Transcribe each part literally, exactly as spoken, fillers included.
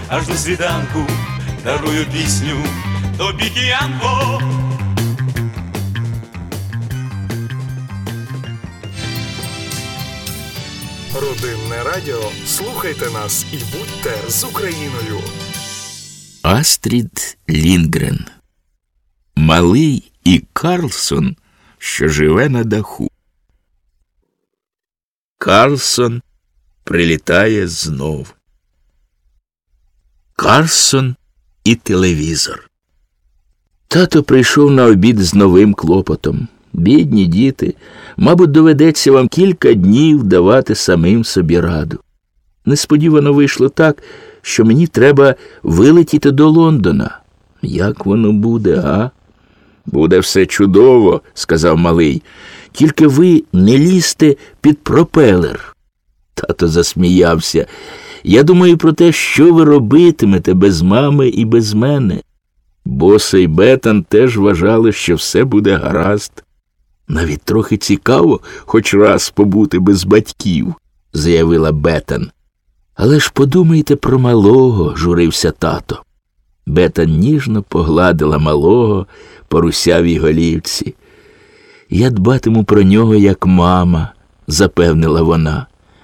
аж до світанку дарую пісню тобі, киянко. Родинне радіо. Слухайте нас і будьте з Україною. Астрід Лінгрен. Малий і Карлсон, що живе на даху. Карлсон прилітає знов. Карлсон і телевізор. Тато прийшов на обід з новим клопотом. Бідні діти, мабуть, доведеться вам кілька днів давати самим собі раду. Несподівано вийшло так, що мені треба вилетіти до Лондона. Як воно буде, а? Буде все чудово, сказав малий. Тільки ви не лізьте під пропелер. Тато засміявся. Я думаю про те, що ви робитимете без мами і без мене. Боса і Бетан теж вважали, що все буде гаразд. Навіть трохи цікаво хоч раз побути без батьків, заявила Бетан. Але ж подумайте про малого, журився тато. Бетан ніжно погладила малого по русявій голівці. Я дбатиму про нього, як мама, запевнила вона.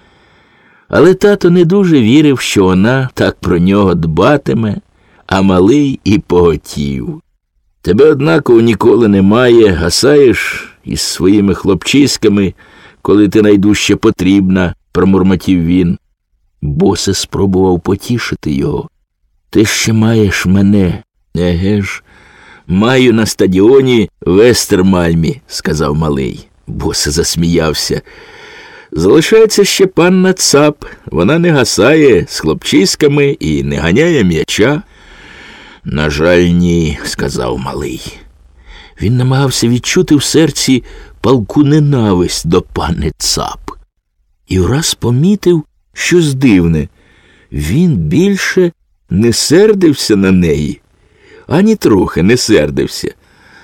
Але тато не дуже вірив, що вона так про нього дбатиме, а малий і поготів. Тебе, однаково, ніколи немає, гасаєш із своїми хлопчиськами, коли ти найдужче потрібна, промурмотів він. Босе спробував потішити його. Ти ще маєш мене. Еге ж, маю на стадіоні в Естермальмі, сказав малий. Босе засміявся. Залишається ще панна Цап. Вона не гасає з хлопчиськами і не ганяє м'яча. На жаль, ні, сказав малий. Він намагався відчути в серці палку ненависть до панни Цап. І враз помітив щось дивне. Він більше не сердився на неї. Ані трохи не сердився.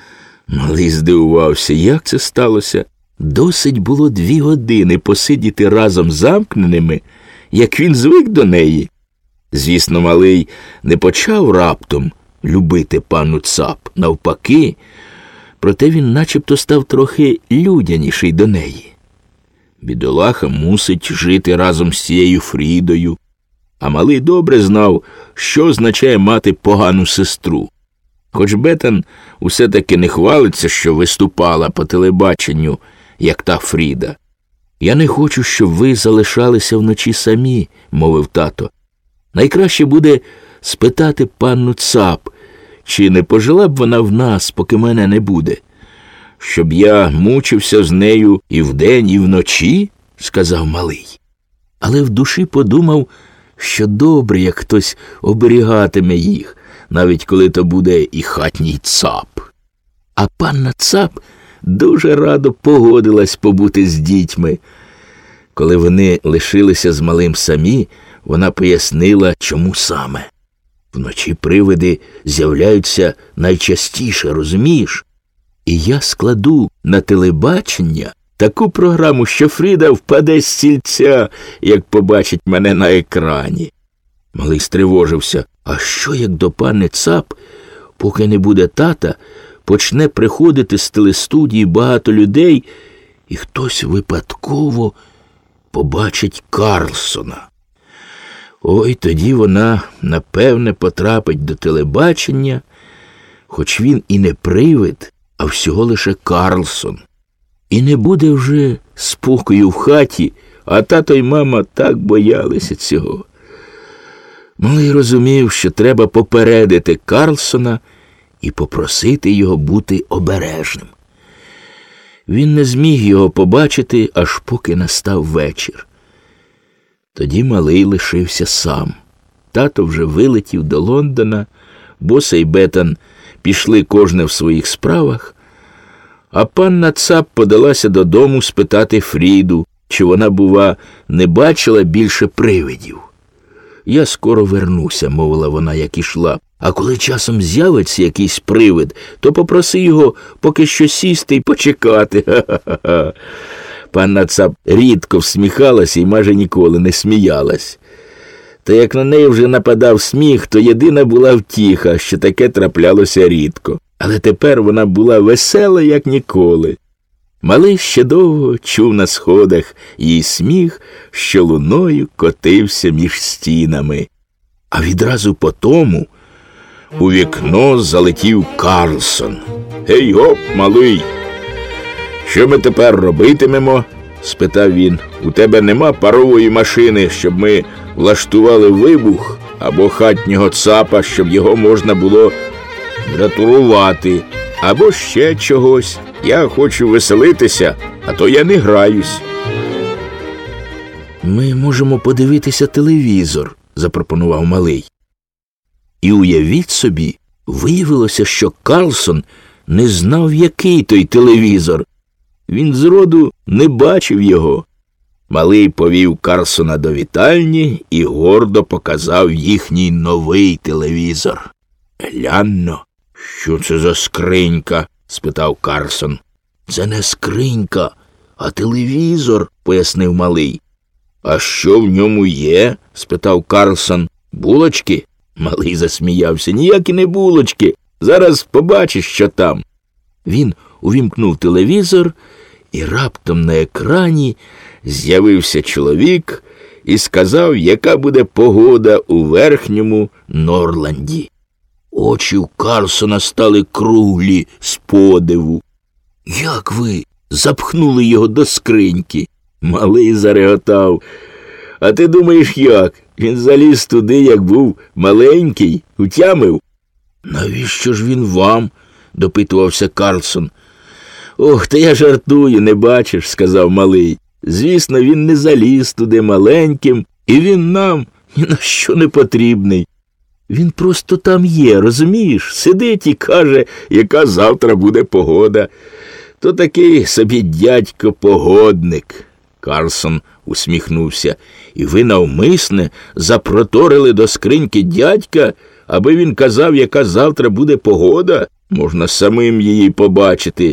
Малий здивувався, як це сталося. Досить було дві години посидіти разом замкненими, як він звик до неї. Звісно, малий не почав раптом любити панну Цап, навпаки, проте він начебто став трохи людяніший до неї. Бідолаха мусить жити разом з цією Фрідою, а малий добре знав, що означає мати погану сестру. Хоч Бетан усе-таки не хвалиться, що виступала по телебаченню, як та Фріда. «Я не хочу, щоб ви залишалися вночі самі», – мовив тато. «Найкраще буде спитати панну Цап, чи не пожила б вона в нас, поки мене не буде. Щоб я мучився з нею і вдень, і вночі?» – сказав малий. Але в душі подумав, що добре, як хтось оберігатиме їх, навіть коли то буде і хатній Цап. А панна Цап дуже радо погодилась побути з дітьми. Коли вони лишилися з малим самі, вона пояснила, чому саме. Вночі привиди з'являються найчастіше, розумієш? І я складу на телебачення таку програму, що Фріда впаде з стільця, як побачить мене на екрані. Малий стривожився. А що, як до пани Цап, поки не буде тата, почне приходити з телестудії багато людей, і хтось випадково побачить Карлсона? Ой, тоді вона, напевне, потрапить до телебачення, хоч він і не привид, а всього лише Карлсон. І не буде вже спокою в хаті, а тато й мама так боялися цього. Малий розумів, що треба попередити Карлсона і попросити його бути обережним. Він не зміг його побачити, аж поки настав вечір. Тоді малий лишився сам. Тато вже вилетів до Лондона, Боса і Бетан пішли кожне в своїх справах, а панна Цап подалася додому спитати Фріду, чи вона, бува, не бачила більше привидів. «Я скоро вернуся», – мовила вона, як ішла. «А коли часом з'явиться якийсь привид, то попроси його поки що сісти і почекати». Ха-ха-ха. Панна Цап рідко всміхалася і майже ніколи не сміялась. Та як на неї вже нападав сміх, то єдина була втіха, що таке траплялося рідко. Але тепер вона була весела, як ніколи. Малий ще довго чув на сходах її сміх, що луною котився між стінами. А відразу по тому у вікно залетів Карлсон. «Гей, гоп, малий! Що ми тепер робитимемо?» – спитав він. «У тебе нема парової машини, щоб ми влаштували вибух, або хатнього цапа, щоб його можна було дратурувати, або ще чогось. Я хочу веселитися, а то я не граюсь». «Ми можемо подивитися телевізор», – запропонував малий. І уявіть собі, виявилося, що Карлсон не знав, який той телевізор. Він зроду не бачив його. Малий повів Карлсона до вітальні і гордо показав їхній новий телевізор. «Глянь-но, що це за скринька?» – спитав Карлсон. «Це не скринька, а телевізор», – пояснив малий. «А що в ньому є?» – спитав Карлсон. «Булочки?» Малий засміявся. «Ніякі не булочки. Зараз побачиш, що там». Він увімкнув телевізор, і раптом на екрані з'явився чоловік і сказав, яка буде погода у верхньому Норланді. Очі у Карлсона стали круглі з подиву. «Як ви запхнули його до скриньки?» Малий зареготав. «А ти думаєш, як? Він заліз туди, як був маленький, утямив?» «Навіщо ж він вам?» – допитувався Карлсон. «Ох, та я жартую, не бачиш», – сказав малий. «Звісно, він не заліз туди маленьким, і він нам ні на що не потрібний. Він просто там є, розумієш? Сидить і каже, яка завтра буде погода. То такий собі дядько-погодник». Карлсон усміхнувся. «І ви навмисне запроторили до скриньки дядька, аби він казав, яка завтра буде погода? Можна самим її побачити.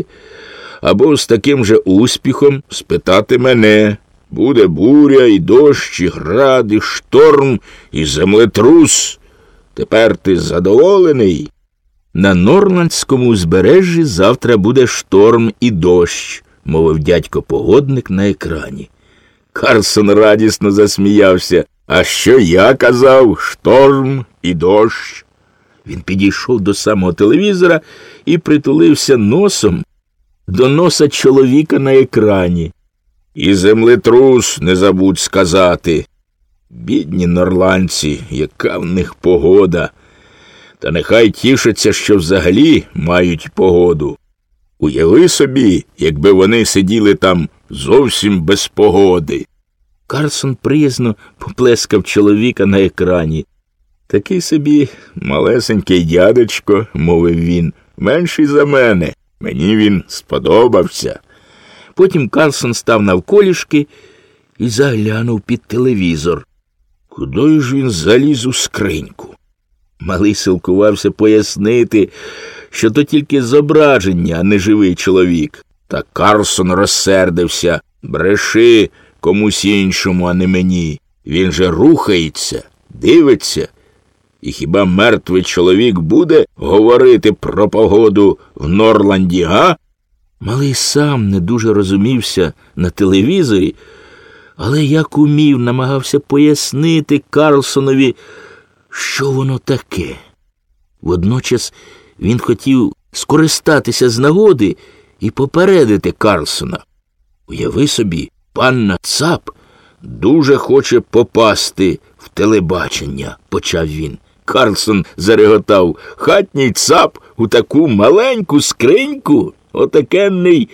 Або з таким же успіхом спитати мене. Буде буря, і дощ, і град, і шторм, і землетрус. Тепер ти задоволений?» «На Норландському узбережжі завтра буде шторм і дощ», – мовив дядько-погодник на екрані. Карлсон радісно засміявся. «А що я казав? Шторм і дощ?» Він підійшов до самого телевізора і притулився носом до носа чоловіка на екрані. «І землетрус, не забудь сказати. Бідні норландці, яка в них погода. Та нехай тішаться, що взагалі мають погоду. Уяви собі, якби вони сиділи там зовсім без погоди». Карлсон приязно поплескав чоловіка на екрані. «Такий собі малесенький дядечко», – мовив він, – «менший за мене. Мені він сподобався». Потім Карлсон став навколішки і заглянув під телевізор. Куди ж він заліз у скриньку? Малий силкувався пояснити, що то тільки зображення, а не живий чоловік. Та Карлсон розсердився. «Бреши комусь іншому, а не мені. Він же рухається, дивиться. І хіба мертвий чоловік буде говорити про погоду в Норланді, га?» Малий сам не дуже розумівся на телевізорі, але як умів, намагався пояснити Карлсонові, що воно таке. Водночас він хотів скористатися з нагоди і попередити Карлсона. «Уяви собі, панна Цап дуже хоче попасти в телебачення», – почав він. Карлсон зареготав. «Хатній цап у таку маленьку скриньку? Отакенний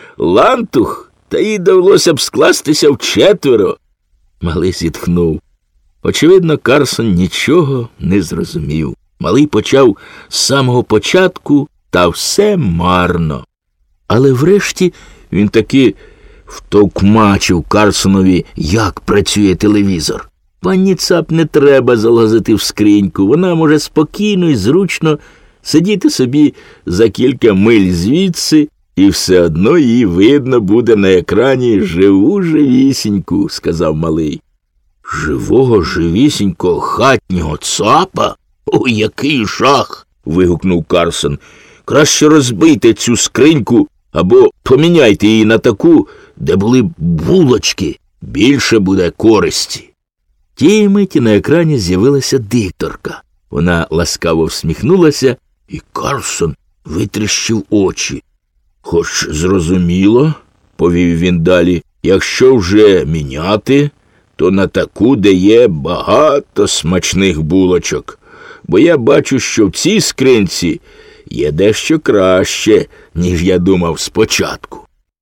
лантух? Та їй довелося б скластися вчетверо». Малий зітхнув. Очевидно, Карлсон нічого не зрозумів. Малий почав з самого початку, та все марно. Але врешті він таки втовкмачив Карлсонові, як працює телевізор. Панні Цап не треба залазити в скриньку. Вона може спокійно і зручно сидіти собі за кілька миль звідси, і все одно її видно буде на екрані живу-живісіньку, – сказав малий. Живого, живісінького хатнього цапа? Ой, який жах! Вигукнув Карсон. Краще розбийте цю скриньку або поміняйте її на таку, де були б булочки. Більше буде користі. Тієї миті на екрані з'явилася дикторка. Вона ласкаво всміхнулася, і Карсон витріщив очі. Хоч зрозуміло, повів він далі, якщо вже міняти, то на таку, де є багато смачних булочок. Бо я бачу, що в цій скринці є дещо краще, ніж я думав спочатку.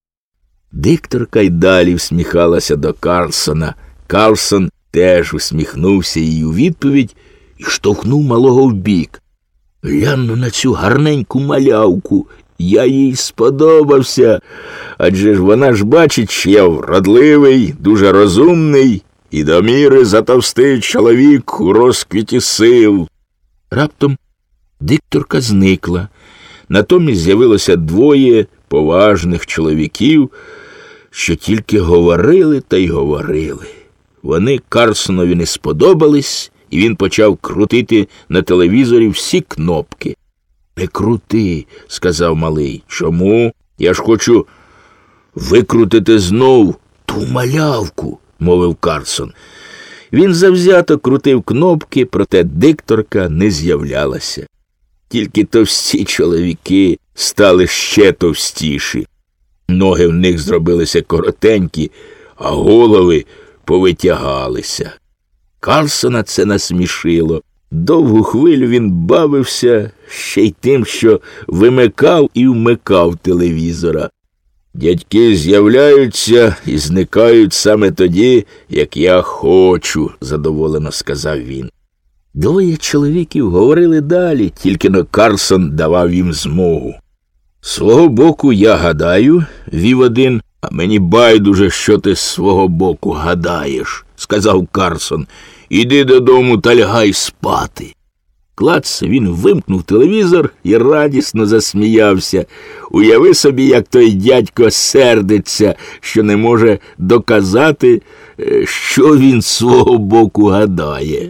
Дикторка й далі всміхалася до Карсона. Карсон теж усміхнувся їй у відповідь і штовхнув малого вбік. Гляну на цю гарненьку малявку, я їй сподобався, адже ж вона ж бачить, що я вродливий, дуже розумний і до міри затовстий чоловік у розквіті сил. Раптом дикторка зникла. Натомість з'явилося двоє поважних чоловіків, що тільки говорили та й говорили. Вони Карсонові не сподобались, і він почав крутити на телевізорі всі кнопки. «Не крути», – сказав малий. «Чому? Я ж хочу викрутити знов ту малявку», – мовив Карсон. Він завзято крутив кнопки, проте дикторка не з'являлася. Тільки товсті чоловіки стали ще товстіші. Ноги в них зробилися коротенькі, а голови повитягалися. Карсона це насмішило. Довгу хвилю він бавився ще й тим, що вимикав і вмикав телевізора. «Дядьки з'являються і зникають саме тоді, як я хочу», – задоволено сказав він. Двоє чоловіків говорили далі, тільки но Карсон давав їм змогу. «Свого боку я гадаю», – вів один, – «а мені байдуже, що ти з свого боку гадаєш», – сказав Карсон. «Іди додому та лягай спати». Клац, він вимкнув телевізор і радісно засміявся. Уяви собі, як той дядько сердиться, що не може доказати, що він з свого боку гадає.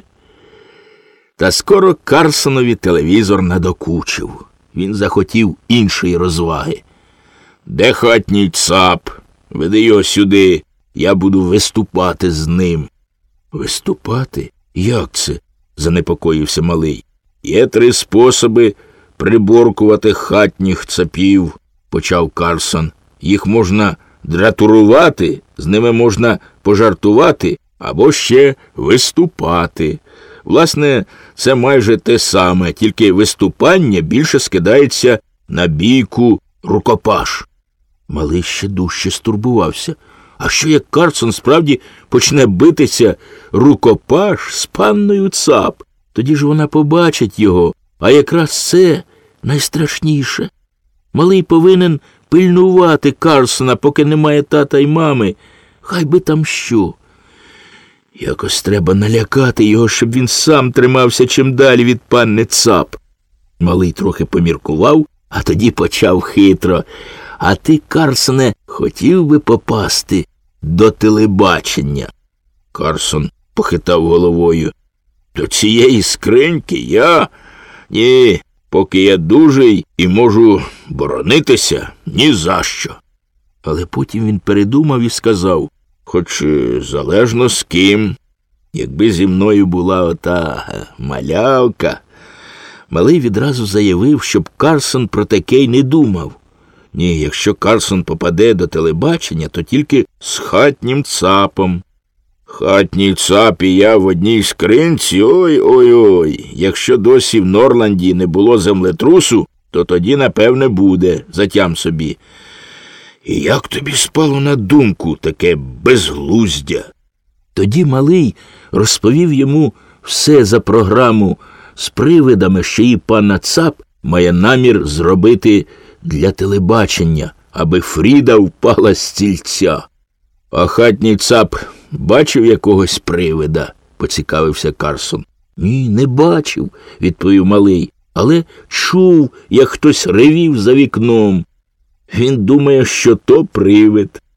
Та скоро Карсонові телевізор надокучив. Він захотів іншої розваги. «Де хатній цап? Веди його сюди, я буду виступати з ним». «Виступати? Як це?» – занепокоївся малий. «Є три способи приборкувати хатніх цапів», – почав Карсон. «Їх можна дратурувати, з ними можна пожартувати або ще виступати. Власне, це майже те саме, тільки виступання більше скидається на бійку рукопаш». Малий ще дужче стурбувався. А що як Карсон справді почне битися рукопаш з панною цап? Тоді ж вона побачить його, а якраз це найстрашніше. Малий повинен пильнувати Карсона, поки немає тата й мами. Хай би там що. Якось треба налякати його, щоб він сам тримався чим далі від панни цап. Малий трохи поміркував, а тоді почав хитро. «А ти, Карсоне, хотів би попасти до телебачення?» Карсон похитав головою. «До цієї скриньки я? Ні, поки я дужий і можу боронитися, ні за що». Але потім він передумав і сказав, хоч залежно з ким, якби зі мною була ота малявка. Малий відразу заявив, щоб Карсон про таке й не думав. Ні, якщо Карсон попаде до телебачення, то тільки з хатнім цапом. Хатній цап і я в одній скринці, ой-ой-ой. Якщо досі в Норланді не було землетрусу, то тоді, напевне, буде, затям собі. І як тобі спало на думку таке безглуздя? Тоді малий розповів йому все за програму з привидами, що її панна цап має намір зробити для телебачення, аби Фріда впала з стільця. «А хатній цап бачив якогось привида?» – поцікавився Карсон. «Ні, не бачив», – відповів малий, «але чув, як хтось ревів за вікном. Він думає, що то привид».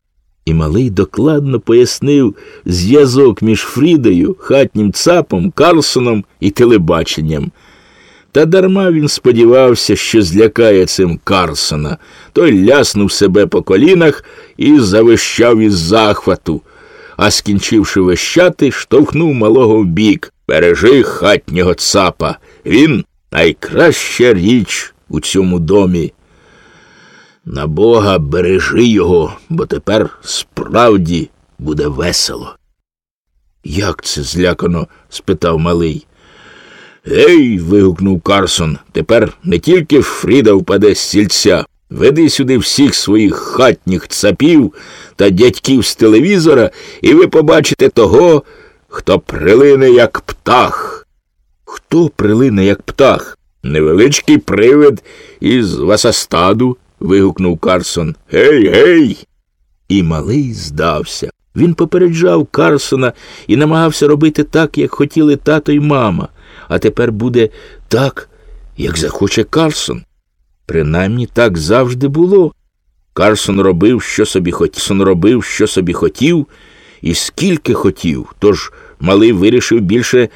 І малий докладно пояснив зв'язок між Фрідою, хатнім цапом, Карлсоном і телебаченням. Та дарма він сподівався, що злякає цим Карлсона. Той ляснув себе по колінах і завищав із захвату, а скінчивши вищати, штовхнув малого вбік. «Бережи хатнього цапа, він найкраща річ у цьому домі. На Бога, бережи його, бо тепер справді буде весело». «Як це?» – злякано спитав малий. «Ей!» – вигукнув Карлсон. «Тепер не тільки Фріда впаде з стільця. Веди сюди всіх своїх хатніх цапів та дядьків з телевізора, і ви побачите того, хто прилине, як птах». «Хто прилине, як птах?» «Невеличкий привид із Васастаду», – вигукнув Карлсон. «Гей, гей!» І малий здався. Він попереджав Карлсона і намагався робити так, як хотіли тато й мама. А тепер буде так, як захоче Карлсон. Принаймні так завжди було. Карлсон робив, що собі хотів, робив, що собі хотів, і скільки хотів. Тож малий вирішив більше